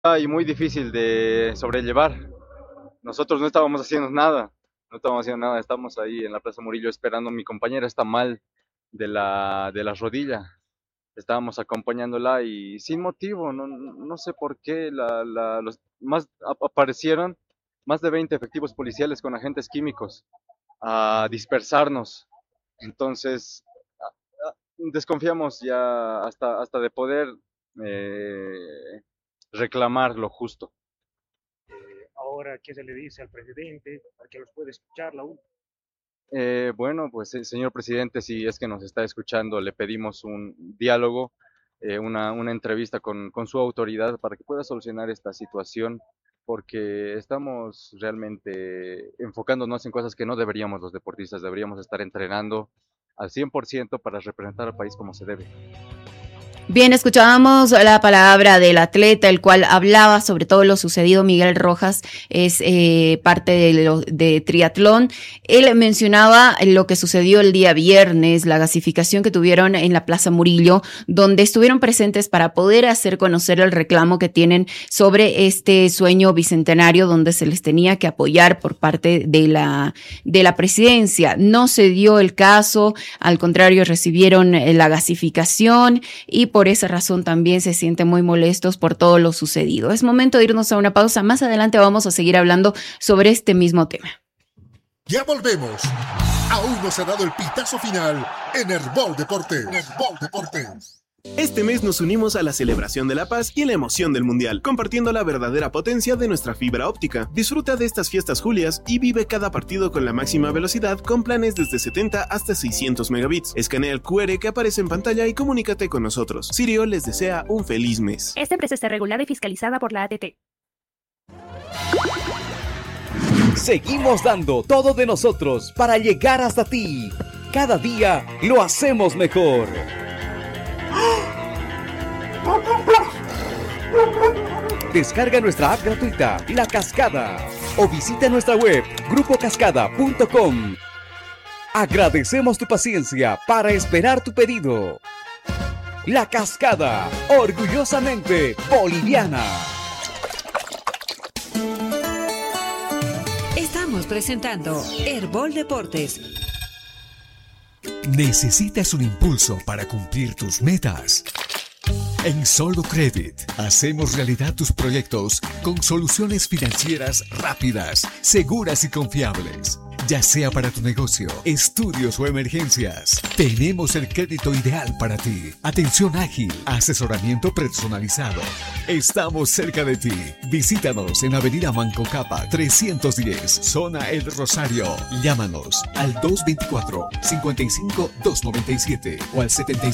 y muy difícil de sobrellevar. Nosotros no estábamos haciendo nada, no estábamos haciendo nada, estamos ahí en la Plaza Murillo esperando. Mi compañera está mal de la rodilla, estábamos acompañándola y sin motivo, no sé por qué, los más aparecieron más de 20 efectivos policiales con agentes químicos a dispersarnos. Entonces, desconfiamos ya hasta de poder eh, reclamar lo justo. Ahora, ¿qué se le dice al presidente para que los pueda escuchar la U? Bueno, pues señor presidente, si es que nos está escuchando, le pedimos un diálogo, una entrevista con su autoridad para que pueda solucionar esta situación, porque estamos realmente enfocándonos en cosas que no deberíamos los deportistas, deberíamos estar entrenando al 100% para representar al país como se debe. Bien, escuchábamos la palabra del atleta, el cual hablaba sobre todo lo sucedido. Miguel Rojas es parte de triatlón. Él mencionaba lo que sucedió el día viernes, la gasificación que tuvieron en la Plaza Murillo, donde estuvieron presentes para poder hacer conocer el reclamo que tienen sobre este sueño bicentenario, donde se les tenía que apoyar por parte de la presidencia. No se dio el caso, al contrario, recibieron la gasificación y por esa razón también se sienten muy molestos por todo lo sucedido. Es momento de irnos a una pausa. Más adelante vamos a seguir hablando sobre este mismo tema. Ya volvemos. Aún no se ha dado el pitazo final en Herbol Deportes. Herbol Deportes. Este mes nos unimos a la celebración de la paz y la emoción del mundial, compartiendo la verdadera potencia de nuestra fibra óptica. Disfruta de estas fiestas julias y vive cada partido con la máxima velocidad con planes desde 70 hasta 600 megabits. Escanea el QR que aparece en pantalla y comunícate con nosotros. Sirio les desea un feliz mes. Esta empresa está regulada y fiscalizada por la ATT. Seguimos dando todo de nosotros para llegar hasta ti. Cada día lo hacemos mejor. Descarga nuestra app gratuita, La Cascada, o visita nuestra web, grupocascada.com. Agradecemos tu paciencia para esperar tu pedido. La Cascada, orgullosamente boliviana. Estamos presentando Herbol Deportes. ¿Necesitas un impulso para cumplir tus metas? En Solo Credit hacemos realidad tus proyectos con soluciones financieras rápidas, seguras y confiables. Ya sea para tu negocio, estudios o emergencias, tenemos el crédito ideal para ti. Atención ágil, asesoramiento personalizado. Estamos cerca de ti. Visítanos en Avenida Manco Capa 310, Zona El Rosario. Llámanos al 224-55-297 o al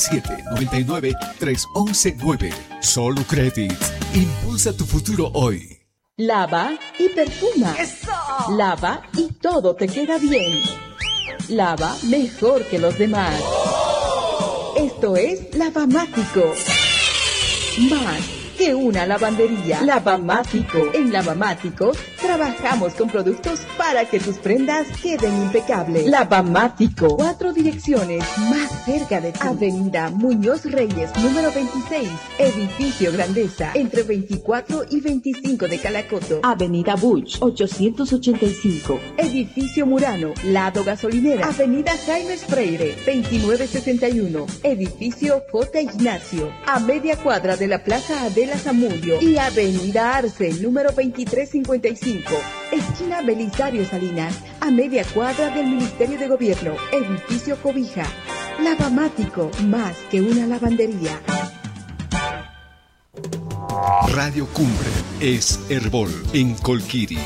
77-99-311-9. Solo Credit. Impulsa tu futuro hoy. Lava y perfuma. ¡Eso! Lava y todo te queda bien. Lava mejor que los demás. Esto es Lavamático. Más que una lavandería. Lavamático. En Lavamático trabajamos con productos para que tus prendas queden impecables. Lavamático. 4 direcciones más cerca de ti. Avenida Muñoz Reyes, número 26. Edificio Grandeza, entre 24 y 25 de Calacoto. Avenida Buch, 885. Edificio Murano, lado gasolinera. Avenida Jaime Freire, 2961. Edificio J. Ignacio, a media cuadra de la Plaza Adela Zamudio. Y Avenida Arce, número 2355. Esquina Belisario Salinas, a media cuadra del Ministerio de Gobierno. Edificio Cobija. Lavamático, más que una lavandería. Radio Cumbre es Herbol en Colquiri.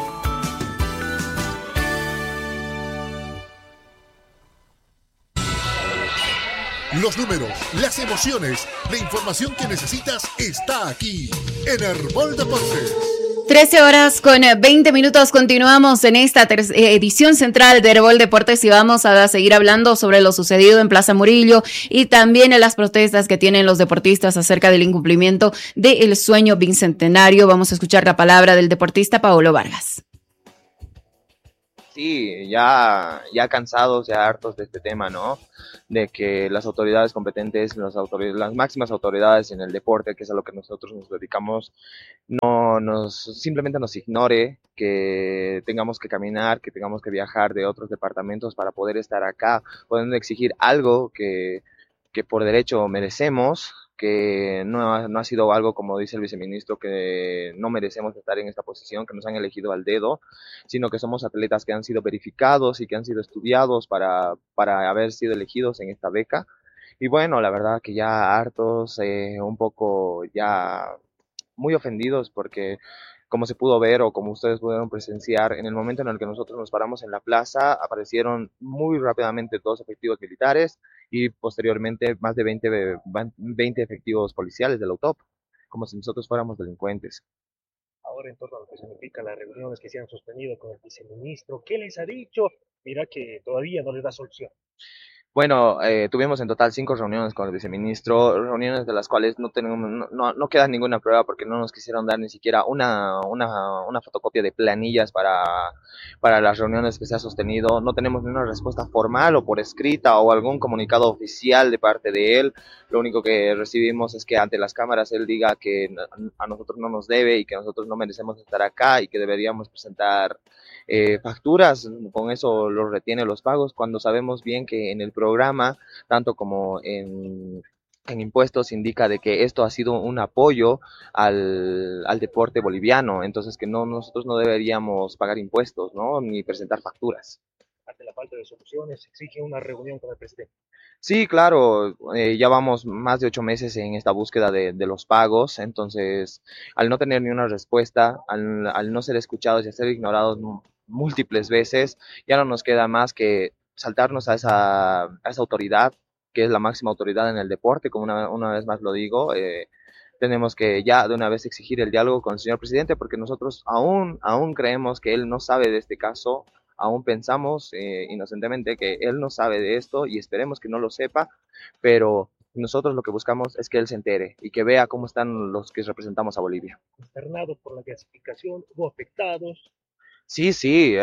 Los números, las emociones, la información que necesitas está aquí en Herbol Deportes. 13 horas con 20 minutos. Continuamos en esta edición central de Herbol Deportes y vamos a seguir hablando sobre lo sucedido en Plaza Murillo y también en las protestas que tienen los deportistas acerca del incumplimiento del sueño bicentenario. Vamos a escuchar la palabra del deportista Paolo Vargas. Sí, ya cansados, ya hartos de este tema, ¿no? De que las autoridades competentes, las máximas autoridades en el deporte, que es a lo que nosotros nos dedicamos, simplemente nos ignore, que tengamos que caminar, que tengamos que viajar de otros departamentos para poder estar acá, pudiendo exigir algo que por derecho merecemos, que no ha sido algo, como dice el viceministro, que no merecemos estar en esta posición, que nos han elegido al dedo, sino que somos atletas que han sido verificados y que han sido estudiados para haber sido elegidos en esta beca. Y bueno, la verdad que ya hartos, un poco ya muy ofendidos porque como se pudo ver o como ustedes pudieron presenciar, en el momento en el que nosotros nos paramos en la plaza, aparecieron muy rápidamente dos efectivos militares y posteriormente más de 20 efectivos policiales de la UTOP, como si nosotros fuéramos delincuentes. Ahora, en torno a lo que significa las reuniones que se han sostenido con el viceministro, ¿qué les ha dicho? Mira que todavía no les da solución. Bueno, tuvimos en total 5 reuniones con el viceministro, reuniones de las cuales no queda ninguna prueba porque no nos quisieron dar ni siquiera una fotocopia de planillas para las reuniones que se ha sostenido. No tenemos ni una respuesta formal o por escrita o algún comunicado oficial de parte de él. Lo único que recibimos es que ante las cámaras él diga que a nosotros no nos debe y que nosotros no merecemos estar acá y que deberíamos presentar facturas, con eso los retiene los pagos, cuando sabemos bien que en el programa, tanto como en impuestos, indica de que esto ha sido un apoyo al deporte boliviano, entonces que nosotros no deberíamos pagar impuestos, ¿no? Ni presentar facturas. Ante la falta de soluciones, exige una reunión con el presidente. Sí, claro, ya vamos más de 8 meses en esta búsqueda de los pagos, entonces al no tener ni una respuesta, al no ser escuchados y a ser ignorados múltiples veces, ya no nos queda más que saltarnos a esa autoridad, que es la máxima autoridad en el deporte, como una vez más lo digo, tenemos que ya de una vez exigir el diálogo con el señor presidente, porque nosotros aún creemos que él no sabe de este caso, aún pensamos inocentemente que él no sabe de esto y esperemos que no lo sepa, pero nosotros lo que buscamos es que él se entere y que vea cómo están los que representamos a Bolivia. Consternados por la clasificación, hubo afectados. Sí,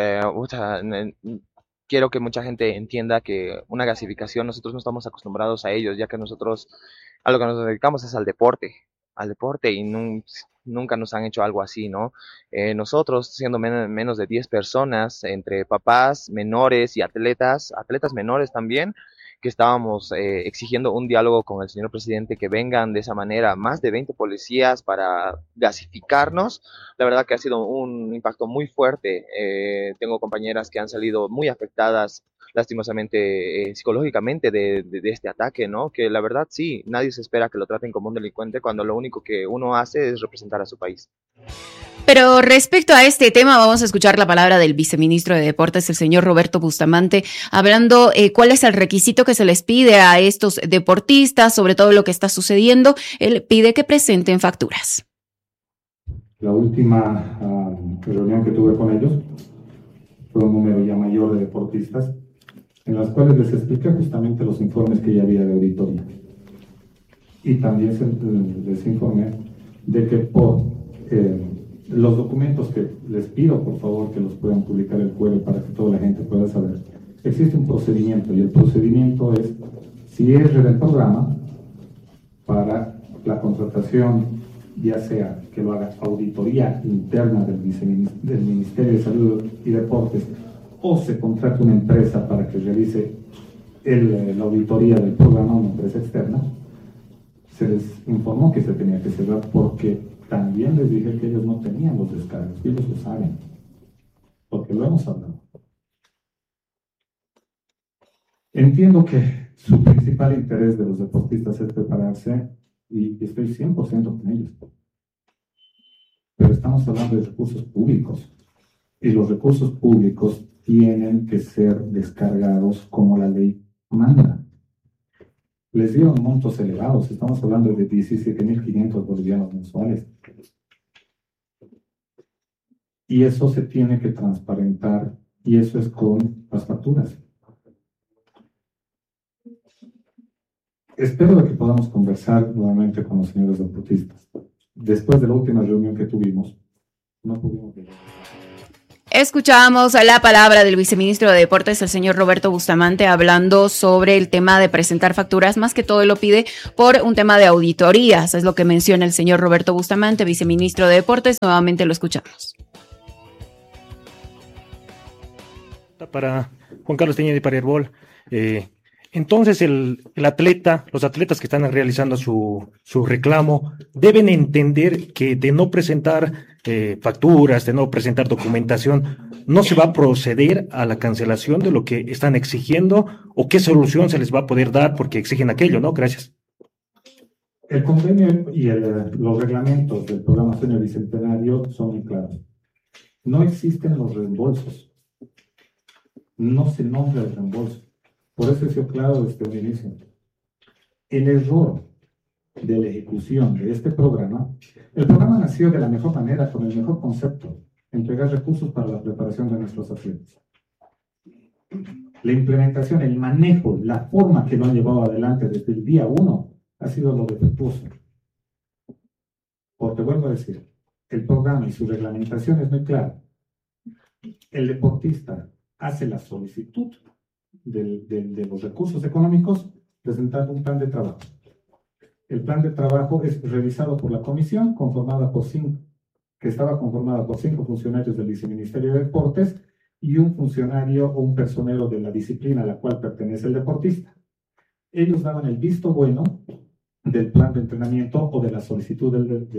quiero que mucha gente entienda que una gasificación, nosotros no estamos acostumbrados a ellos, ya que nosotros a lo que nos dedicamos es al deporte y nunca nos han hecho algo así, ¿no? Nosotros, siendo menos de 10 personas, entre papás, menores y atletas menores también, que estábamos exigiendo un diálogo con el señor presidente, que vengan de esa manera más de 20 policías para gasificarnos. La verdad que ha sido un impacto muy fuerte. Tengo compañeras que han salido muy afectadas lastimosamente psicológicamente de este ataque, ¿no? Que la verdad sí, nadie se espera que lo traten como un delincuente cuando lo único que uno hace es representar a su país. Pero respecto a este tema, vamos a escuchar la palabra del viceministro de Deportes, el señor Roberto Bustamante, hablando cuál es el requisito que se les pide a estos deportistas, sobre todo lo que está sucediendo. Él pide que presenten facturas. La última reunión que tuve con ellos fue un número ya mayor de deportistas, en las cuales les expliqué justamente los informes que ya había de auditoría. Y también les informé de que por los documentos que les pido, por favor, que los puedan publicar el QR para que toda la gente pueda saber, existe un procedimiento, y el procedimiento es, si es del programa, para la contratación, ya sea que lo haga auditoría interna del Ministerio de Salud y Deportes, o se contrate una empresa para que realice la auditoría del programa, una empresa externa, se les informó que se tenía que cerrar porque también les dije que ellos no tenían los descargos, ellos lo saben, porque lo hemos hablado. Entiendo que su principal interés de los deportistas es prepararse y estoy 100% con ellos. Pero estamos hablando de recursos públicos y los recursos públicos tienen que ser descargados como la ley manda. Les dieron montos elevados, estamos hablando de 17.500 bolivianos mensuales. Y eso se tiene que transparentar y eso es con las facturas. Espero que podamos conversar nuevamente con los señores deportistas. Después de la última reunión que tuvimos, no pudimos llegar. Escuchábamos la palabra del viceministro de Deportes, el señor Roberto Bustamante, hablando sobre el tema de presentar facturas. Más que todo lo pide por un tema de auditorías, es lo que menciona el señor Roberto Bustamante, viceministro de Deportes. Nuevamente lo escuchamos. Para Juan Carlos Teñeda y para Herbol. Entonces los atletas que están realizando su reclamo deben entender que de no presentar facturas, de no presentar documentación, no se va a proceder a la cancelación de lo que están exigiendo, o qué solución se les va a poder dar porque exigen aquello, ¿no? Gracias. El convenio y los reglamentos del programa Sueño Bicentenario son muy claros. No existen los reembolsos. No se nombra el reembolso. Por eso he sido claro desde un inicio. El error de la ejecución de este programa, el programa nació de la mejor manera, con el mejor concepto, entregar recursos para la preparación de nuestros atletas. La implementación, el manejo, la forma que lo han llevado adelante desde el día 1 ha sido lo defectuoso. Porque vuelvo a decir, el programa y su reglamentación es muy clara. El deportista hace la solicitud de los recursos económicos presentando un plan de trabajo. El plan de trabajo es revisado por la comisión que estaba conformada por 5 funcionarios del Viceministerio de Deportes y un funcionario o un personero de la disciplina a la cual pertenece el deportista. Ellos daban el visto bueno del plan de entrenamiento o de la solicitud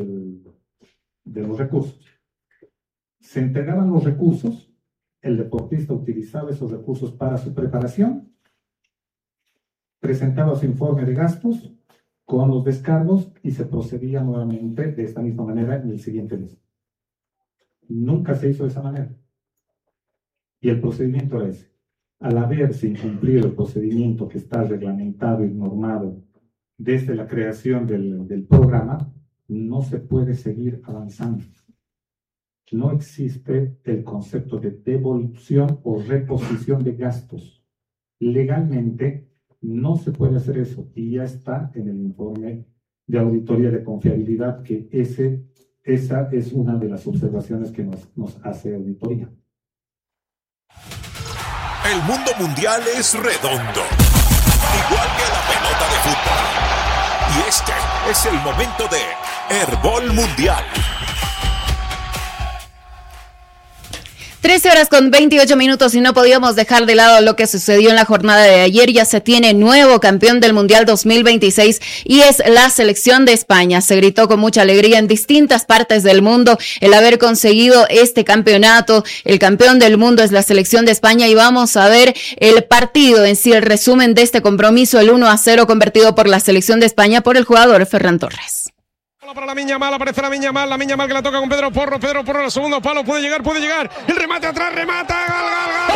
de los recursos. Se entregaban los recursos, el deportista utilizaba esos recursos para su preparación, presentaba su informe de gastos con los descargos y se procedía nuevamente de esta misma manera en el siguiente mes. Nunca se hizo de esa manera. Y el procedimiento era ese. Al haberse incumplido el procedimiento que está reglamentado y normado desde la creación del programa, no se puede seguir avanzando. No existe el concepto de devolución o reposición de gastos. Legalmente no se puede hacer eso y ya está en el informe de auditoría de confiabilidad que esa es una de las observaciones que nos hace auditoría. El mundo mundial es redondo, igual que la pelota de fútbol. Y este es el momento de Herbol Mundial. 13:28 y no podíamos dejar de lado lo que sucedió en la jornada de ayer. Ya se tiene nuevo campeón del Mundial 2026 y es la selección de España. Se gritó con mucha alegría en distintas partes del mundo el haber conseguido este campeonato. El campeón del mundo es la selección de España y vamos a ver el partido en sí, el resumen de este compromiso, el 1-0 convertido por la selección de España por el jugador Ferran Torres. Para la Yamal, aparece la Yamal que la toca con Pedro Porro, el segundo palo, puede llegar, el remate atrás, remata, gol.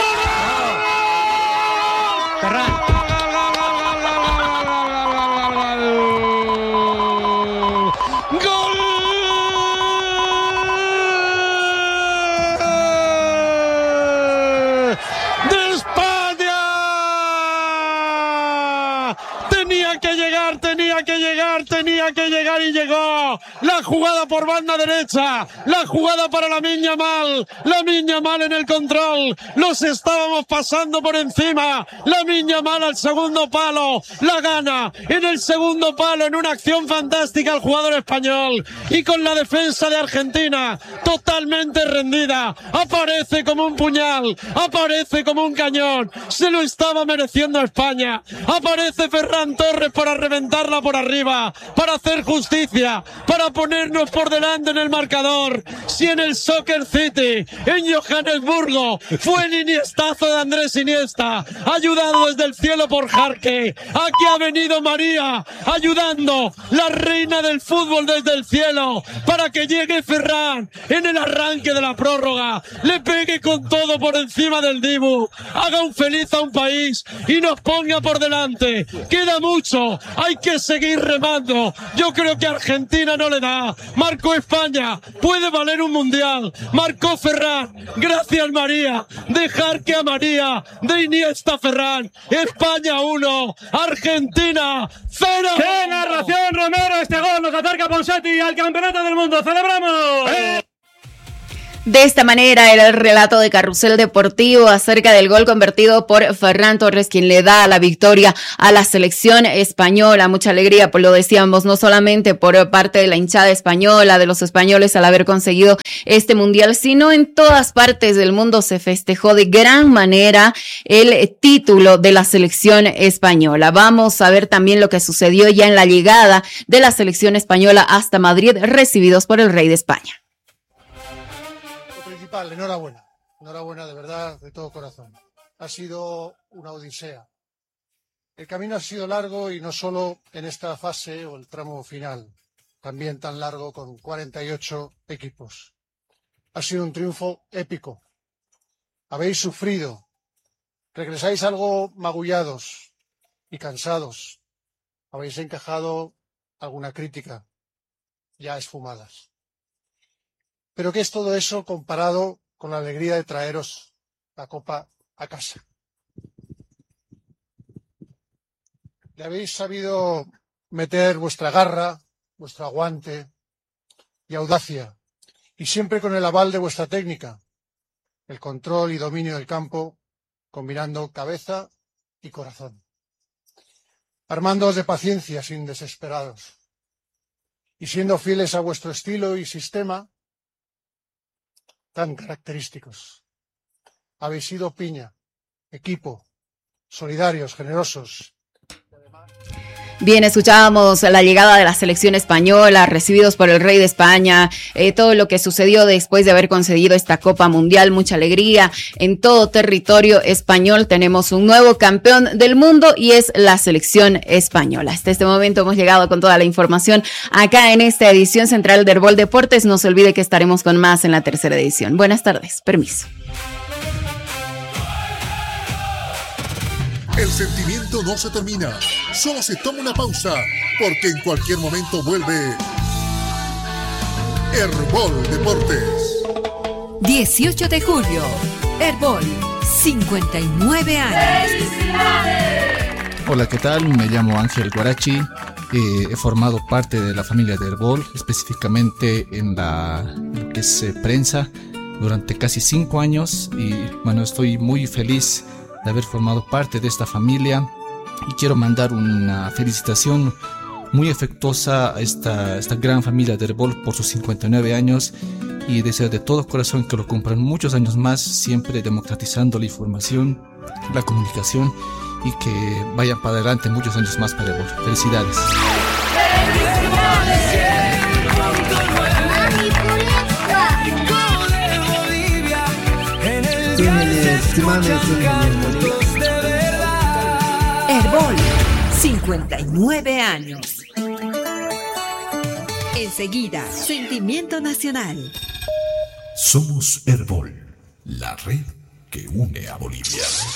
Ferran. Tenía que llegar y llegó. La jugada por banda derecha, la jugada para Lamine Yamal en el control. Los estábamos pasando por encima. Lamine Yamal al segundo palo, la gana en el segundo palo en una acción fantástica el jugador español. Y con la defensa de Argentina totalmente rendida, aparece como un puñal, aparece como un cañón. Se lo estaba mereciendo España. Aparece Ferran Torres para reventarla por arriba, para hacer justicia, para ponernos por delante en el marcador. Si en el Soccer City, en Johannesburgo, fue el iniestazo de Andrés Iniesta, ayudado desde el cielo por Jarque. Aquí ha venido María, ayudando, la reina del fútbol desde el cielo, para que llegue Ferran en el arranque de la prórroga, le pegue con todo por encima del Dibu, haga un feliz a un país y nos ponga por delante. Queda mucho, hay que seguir remando. Yo creo que Argentina no le da. Marcó España, puede valer un mundial. Marcó Ferran, gracias María. Dejar que a María, de Iniesta Ferran. España 1, Argentina 0. ¡Qué narración, Romero! Este gol nos acerca Ponseti al campeonato del mundo. ¡Celebramos! De esta manera era el relato de Carrusel Deportivo acerca del gol convertido por Ferran Torres, quien le da la victoria a la selección española. Mucha alegría, pues lo decíamos, no solamente por parte de la hinchada española, de los españoles al haber conseguido este mundial, sino en todas partes del mundo se festejó de gran manera el título de la selección española. Vamos a ver también lo que sucedió ya en la llegada de la selección española hasta Madrid, recibidos por el rey de España. Enhorabuena, enhorabuena de verdad, de todo corazón. Ha sido una odisea. El camino ha sido largo y no solo en esta fase o el tramo final, también tan largo con 48 equipos. Ha sido un triunfo épico. Habéis sufrido, regresáis algo magullados y cansados. Habéis encajado alguna crítica, ya esfumadas. Pero ¿qué es todo eso comparado con la alegría de traeros la copa a casa? Le habéis sabido meter vuestra garra, vuestro aguante y audacia, y siempre con el aval de vuestra técnica, el control y dominio del campo, combinando cabeza y corazón. Armándoos de paciencia sin desesperados, y siendo fieles a vuestro estilo y sistema, tan característicos. Habéis sido piña, equipo, solidarios, generosos. Bien, escuchábamos la llegada de la selección española, recibidos por el rey de España, todo lo que sucedió después de haber concedido esta Copa Mundial, mucha alegría. En todo territorio español tenemos un nuevo campeón del mundo y es la selección española. Hasta este momento hemos llegado con toda la información acá en esta edición central de Herbol Deportes. No se olvide que estaremos con más en la tercera edición. Buenas tardes, permiso. El sentimiento no se termina, solo se toma una pausa, porque en cualquier momento vuelve Herbol Deportes. 18 de julio, Herbol, 59 años. Hola, ¿qué tal? Me llamo Ángel Guarachi, he formado parte de la familia de Herbol, específicamente en lo que es prensa, durante casi 5 años y bueno, estoy muy feliz de haber formado parte de esta familia y quiero mandar una felicitación muy afectuosa a esta gran familia de Herbol por sus 59 años y deseo de todo corazón que lo cumplan muchos años más, siempre democratizando la información, la comunicación y que vayan para adelante muchos años más para Herbol. Felicidades. Herbol, 59 años. Enseguida, Sentimiento Nacional. Somos Herbol, la red que une a Bolivia.